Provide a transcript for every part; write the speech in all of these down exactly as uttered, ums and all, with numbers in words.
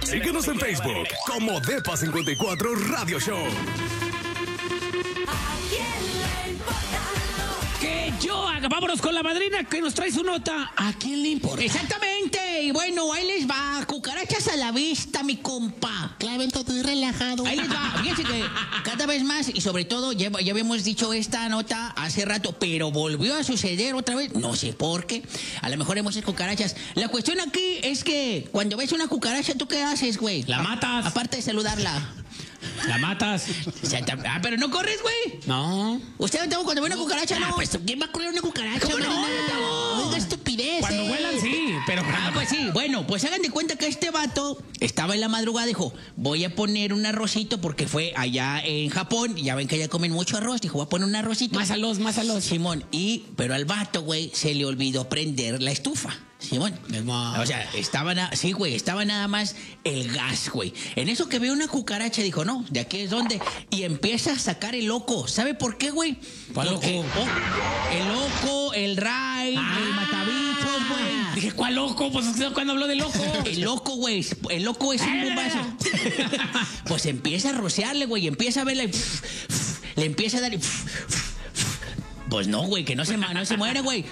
Síguenos en Facebook como Depa cincuenta y cuatro Radio Show. Que yo haga, vámonos con la madrina que nos trae su nota. ¿A quién le importa? Exactamente, y bueno, ahí les va, cucarachas a la vista, mi compa. Claro, estoy relajado. Ahí les va, fíjense que cada vez más, y sobre todo, ya, ya habíamos dicho esta nota hace rato, pero volvió a suceder otra vez, no sé por qué, a lo mejor hay muchas cucarachas. La cuestión aquí es que cuando ves una cucaracha, ¿tú qué haces, güey? La matas. A, aparte de saludarla. La matas. Ah, pero no corres, güey. No. Usted cuando ve una cucaracha, no. Ah, pues, ¿quién va a correr una cucaracha? ¿Cómo no? No, no, estupidez. Cuando eh. vuelan, sí, pero... Ah, pues sí. Bueno, pues hagan de cuenta que este vato estaba en la madrugada, dijo, voy a poner un arrocito porque fue allá en Japón, y ya ven que allá comen mucho arroz, dijo, voy a poner un arrocito. Más a los, más a los. Simón, y, pero al vato, güey, se le olvidó prender la estufa. Simón. No. O sea, estaba nada, sí, güey, estaba nada más el gas, güey. En eso que ve una cucaracha, dijo, no, de aquí es donde. Y empieza a sacar el loco. ¿Sabe por qué, güey? ¿Cuál Porque, loco? oh, el loco, el ray, Ah. el matabichos, güey. Dije, ¿cuál loco? Pues cuando habló de loco. El loco, güey, el loco es un bombazo. Pues empieza a rociarle, güey, empieza a verla y le empieza a dar y... Pues no, güey, que no se, no se muere, güey.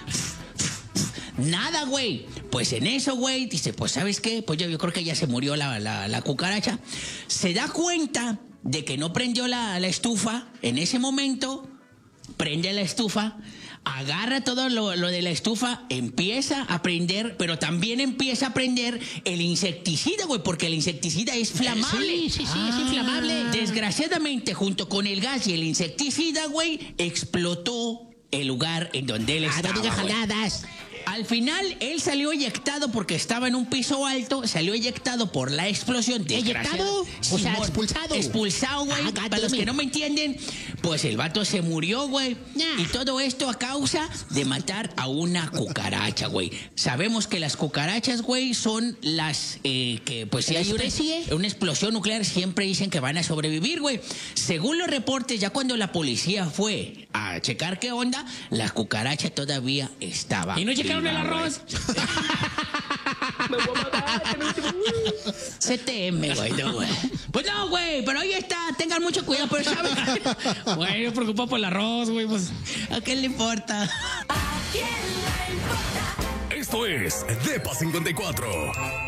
Nada, güey. Pues en eso, güey, dice, pues ¿sabes qué? Pues yo, yo creo que ya se murió la, la, la cucaracha. Se da cuenta de que no prendió la, la estufa. En ese momento, prende la estufa, agarra todo lo, lo de la estufa, empieza a prender, pero también empieza a prender el insecticida, güey, porque el insecticida es flamable. Sí, sí, sí, ah. es inflamable. Desgraciadamente, junto con el gas y el insecticida, güey, explotó el lugar en donde él Ah, estaba, no digas güey. jaladas. Al final, él salió eyectado porque estaba en un piso alto, salió eyectado por la explosión. ¿Eyectado? O sea, expulsado. Expulsado, güey. Ah, Para los que no me entienden, pues el vato se murió, güey. Nah. Y todo esto a causa de matar a una cucaracha, güey. Sabemos que las cucarachas, güey, son las eh, que, pues si hay una, especie? una explosión nuclear, siempre dicen que van a sobrevivir, güey. Según los reportes, ya cuando la policía fue a checar qué onda, la cucaracha todavía estaba. ¿Y no checaron el arroz? C T M, güey, no, güey. Pues no, güey, pero ahí está, tengan mucho cuidado, pero ¿sabes? Güey, yo preocupado por el arroz, güey, pues... ¿A qué le importa? Esto es Depa cincuenta y cuatro.